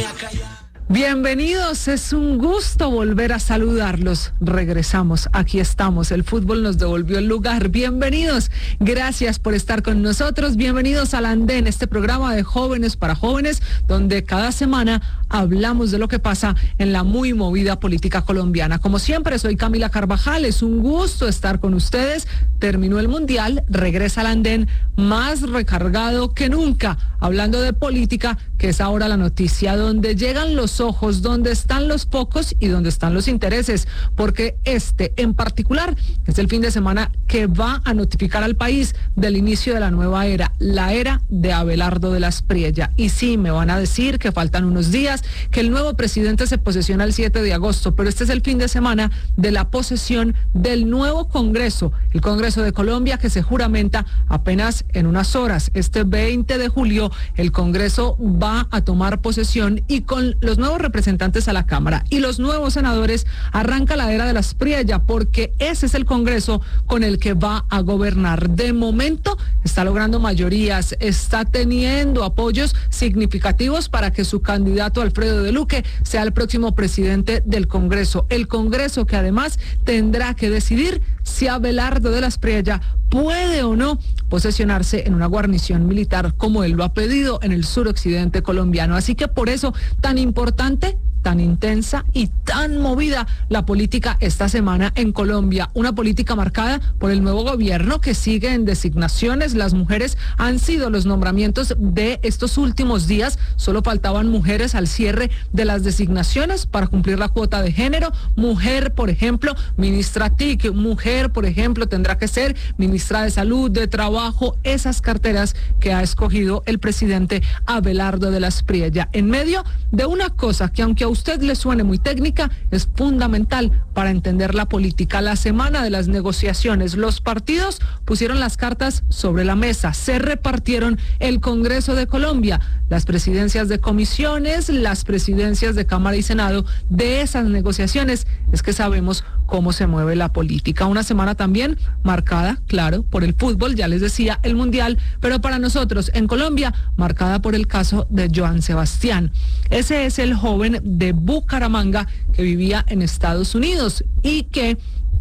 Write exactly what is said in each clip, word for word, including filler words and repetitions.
Bienvenidos, es un gusto volver a saludarlos. Regresamos, aquí estamos, el fútbol nos devolvió el lugar. Bienvenidos, gracias por estar con nosotros. Bienvenidos al Andén, este programa de jóvenes para jóvenes, donde cada semana hablamos de lo que pasa en la muy movida política colombiana. Como siempre, soy Camila Carvajal, es un gusto estar con ustedes. Terminó el Mundial, regresa al Andén más recargado que nunca, hablando de política, que es ahora la noticia, donde llegan los ojos, donde están los focos y donde están los intereses, porque este en particular es el fin de semana que va a notificar al país del inicio de la nueva era, la era de Abelardo de la Espriella. Y sí, me van a decir que faltan unos días, que el nuevo presidente se posesiona el siete de agosto, pero este es el fin de semana de la posesión del nuevo Congreso, el Congreso de Colombia, que se juramenta apenas en unas horas. Este veinte de julio el Congreso va a tomar posesión y con los nuevos representantes a la Cámara y los nuevos senadores arranca la era de la Espriella, porque ese es el Congreso con el que va a gobernar. De momento está logrando mayorías, está teniendo apoyos significativos para que su candidato Alfredo de Luque sea el próximo presidente del Congreso. El Congreso que además tendrá que decidir si Abelardo de la Espriella puede o no posesionarse en una guarnición militar como él lo ha pedido en el suroccidente colombiano. Así que por eso tan importante, tan intensa y tan movida la política esta semana en Colombia. Una política marcada por el nuevo gobierno que sigue en designaciones. Las mujeres han sido los nombramientos de estos últimos días. Solo faltaban mujeres al cierre de las designaciones para cumplir la cuota de género. Mujer, por ejemplo, ministra T I C. Mujer, por ejemplo, tendrá que ser ministra de Salud, de Trabajo. Esas carteras que ha escogido el presidente Abelardo de la Espriella. En medio de una cosa que, aunque a usted le suene muy técnica, es fundamental para entender la política. La semana de las negociaciones, los partidos pusieron las cartas sobre la mesa, se repartieron el Congreso de Colombia, las presidencias de comisiones, las presidencias de Cámara y Senado. De esas negociaciones es que sabemos cómo se mueve la política. Una semana también marcada, claro, por el fútbol, ya les decía, el Mundial, pero para nosotros en Colombia, marcada por el caso de Joan Sebastián. Ese es el joven de Bucaramanga que vivía en Estados Unidos y que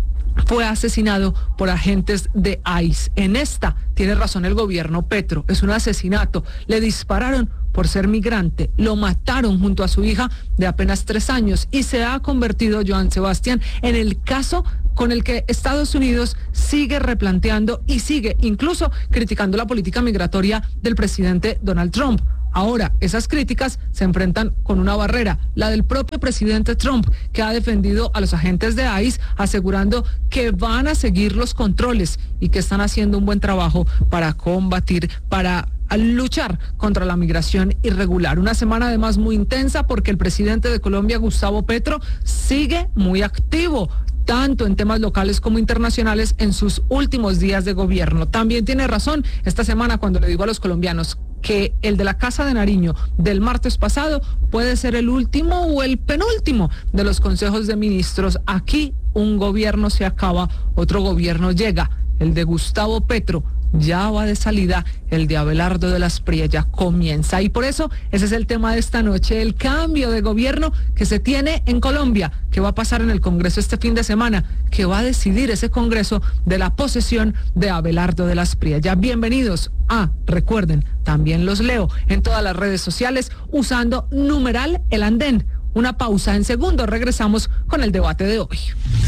fue asesinado por agentes de I C E. En esta tiene razón el gobierno Petro, es un asesinato. Le dispararon por ser migrante, lo mataron junto a su hija de apenas tres años y se ha convertido Joan Sebastián en el caso con el que Estados Unidos sigue replanteando y sigue incluso criticando la política migratoria del presidente Donald Trump. Ahora, esas críticas se enfrentan con una barrera, la del propio presidente Trump, que ha defendido a los agentes de I C E, asegurando que van a seguir los controles y que están haciendo un buen trabajo para combatir, para luchar contra la migración irregular. Una semana además muy intensa porque el presidente de Colombia, Gustavo Petro, sigue muy activo, tanto en temas locales como internacionales en sus últimos días de gobierno. También tiene razón esta semana cuando le digo a los colombianos que el de la Casa de Nariño del martes pasado puede ser el último o el penúltimo de los consejos de ministros. Aquí un gobierno se acaba, otro gobierno llega. El de Gustavo Petro ya va de salida, el de Abelardo de la Espriella comienza. Y por eso ese es el tema de esta noche, el cambio de gobierno que se tiene en Colombia, que va a pasar en el Congreso este fin de semana, que va a decidir ese Congreso de la posesión de Abelardo de la Espriella. Bienvenidos a, recuerden, también los leo en todas las redes sociales usando numeral El Andén. Una pausa, en segundos regresamos con el debate de hoy.